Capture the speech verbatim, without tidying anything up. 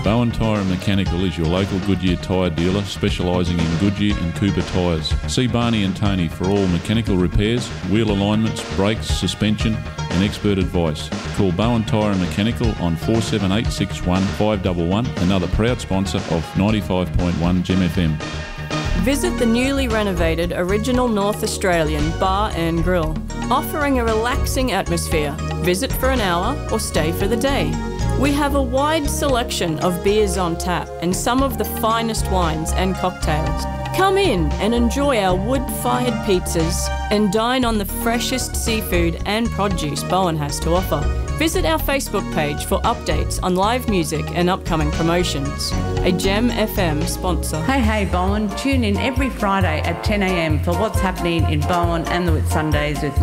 Bowen Tyre and Mechanical is your local Goodyear tyre dealer specialising in Goodyear and Cooper tyres. See Barney and Tony for all mechanical repairs, wheel alignments, brakes, suspension and expert advice. Call Bowen Tyre and Mechanical on four seven eight six one five one one, another proud sponsor of ninety-five point one Gem F M. Visit the newly renovated Original North Australian Bar and Grill, offering a relaxing atmosphere. Visit for an hour or stay for the day. We have a wide selection of beers on tap and some of the finest wines and cocktails. Come in and enjoy our wood-fired pizzas and dine on the freshest seafood and produce Bowen has to offer. Visit our Facebook page for updates on live music and upcoming promotions. A Gem F M sponsor. Hey, hey, Bowen. Tune in every Friday at ten a m for what's happening in Bowen and the Whitsundays with